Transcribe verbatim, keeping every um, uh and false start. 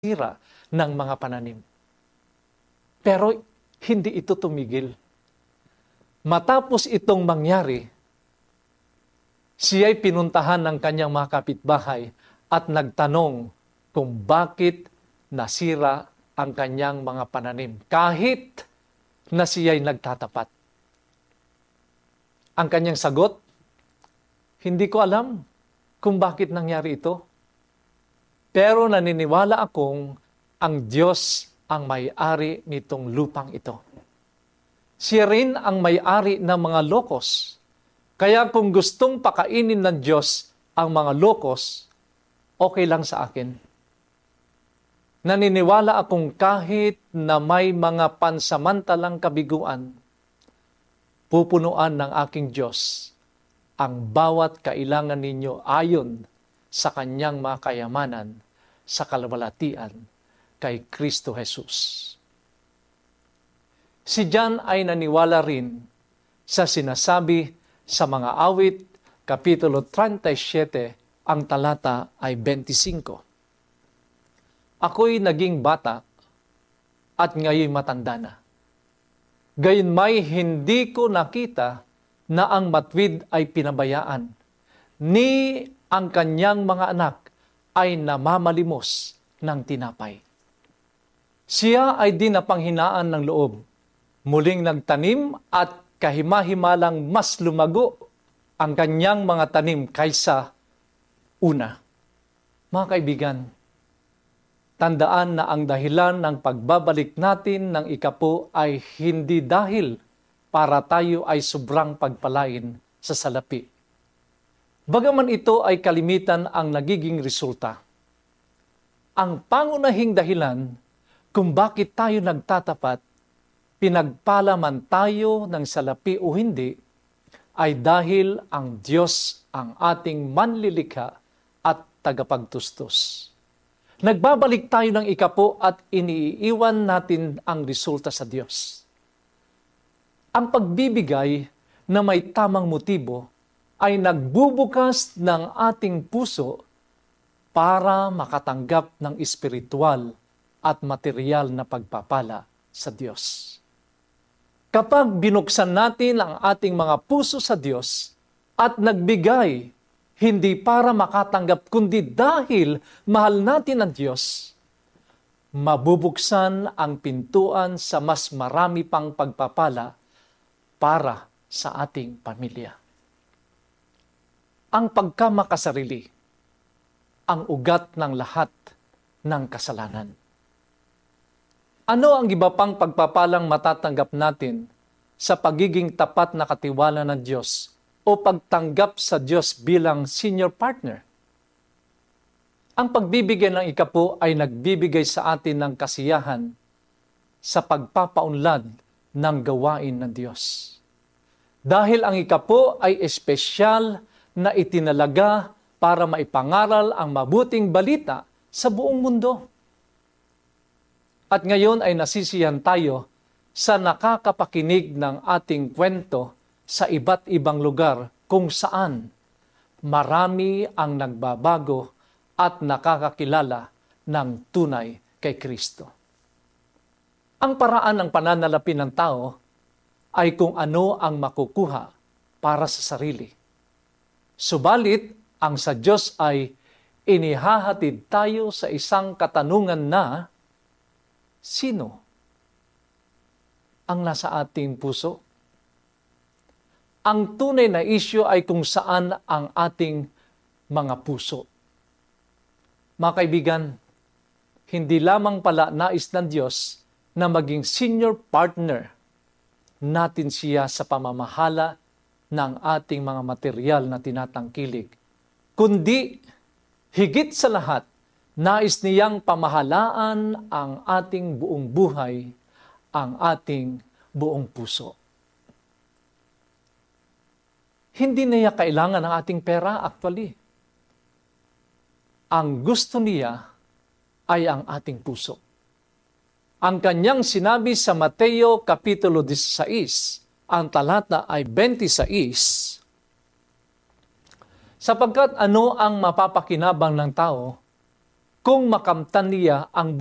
sira ng mga pananim. Pero hindi ito tumigil. Matapos itong mangyari, siya'y pinuntahan ng kanyang mga kapitbahay at nagtanong kung bakit nasira ang kanyang mga pananim kahit na siya'y nagtatapat. Ang kanyang sagot, hindi ko alam kung bakit nangyari ito. Pero naniniwala akong ang Diyos ang may-ari nitong lupang ito. Siya rin ang may-ari ng mga lokos. Kaya kung gustong pakainin ng Diyos ang mga lokos, okay lang sa akin. Naniniwala akong kahit na may mga pansamantalang kabiguan, pupunuan ng aking Diyos ang bawat kailangan ninyo ayon sa kanyang mga kayamanan sa kalwalatian kay Kristo Jesus. Si John ay naniwala rin sa sinasabi sa mga awit, Kapitulo thirty-seven, ang talata ay twenty-five. Ako'y naging bata at ngayon matanda na. Gayunmay hindi ko nakita na ang matwid ay pinabayaan, ni ang kanyang mga anak ay namamalimos ng tinapay. Siya ay di napanghinaan ng loob, muling nagtanim at kahimahimalang mas lumago ang kanyang mga tanim kaysa una. Mga kaibigan, tandaan na ang dahilan ng pagbabalik natin ng ikapo ay hindi dahil para tayo ay sobrang pagpalain sa salapi. Bagaman ito ay kalimitan ang nagiging resulta. Ang pangunahing dahilan kung bakit tayo nagtatapat, pinagpala man tayo ng salapi o hindi, ay dahil ang Diyos ang ating manlilikha at tagapagtustos. Nagbabalik tayo ng ikapo at iniiwan natin ang resulta sa Diyos. Ang pagbibigay na may tamang motibo ay nagbubukas ng ating puso para makatanggap ng espiritual at material na pagpapala sa Diyos. Kapag binuksan natin ang ating mga puso sa Diyos at nagbigay, hindi para makatanggap kundi dahil mahal natin ang Diyos, mabubuksan ang pintuan sa mas marami pang pagpapala para sa ating pamilya. Ang pagkamakasarili, ang ugat ng lahat ng kasalanan. Ano ang iba pang pagpapalang matatanggap natin sa pagiging tapat na katiwala ng Diyos o pagtanggap sa Diyos bilang senior partner? Ang pagbibigay ng ikapo ay nagbibigay sa atin ng kasiyahan sa pagpapaunlad ng gawain ng Diyos. Dahil ang ikapo ay espesyal na itinalaga para maipangaral ang mabuting balita sa buong mundo. At ngayon ay nasisiyahan tayo sa nakakapakinig ng ating kwento sa iba't ibang lugar kung saan marami ang nagbabago at nakakakilala ng tunay kay Kristo. Ang paraan ng pananalapi ng tao ay kung ano ang makukuha para sa sarili. Subalit, ang sa Diyos ay inihahatid tayo sa isang katanungan na, sino ang nasa ating puso? Ang tunay na isyu ay kung saan ang ating mga puso. Mga kaibigan, hindi lamang pala nais ng Diyos na maging senior partner natin siya sa pamamahala ng ating mga material na tinatangkilig, kundi higit sa lahat, nais niyang pamahalaan ang ating buong buhay, ang ating buong puso. Hindi niya kailangan ng ating pera actually. Ang gusto niya ay ang ating puso. Ang kanyang sinabi sa Mateo Kapitulo sixteen, ang talata ay twenty-six, sapagkat ano ang mapapakinabang ng tao kung makamtan niya ang